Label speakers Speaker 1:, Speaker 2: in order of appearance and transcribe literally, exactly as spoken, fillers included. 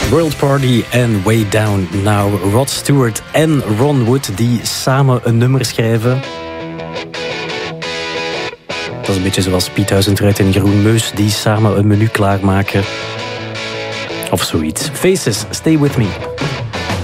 Speaker 1: World Party en Way Down Now. Rod Stewart en Ron Wood die samen een nummer schrijven. Dat is een beetje zoals Piet Huizentruid en Jeroen Meus die samen een menu klaarmaken. Of zoiets. Faces, Stay With Me.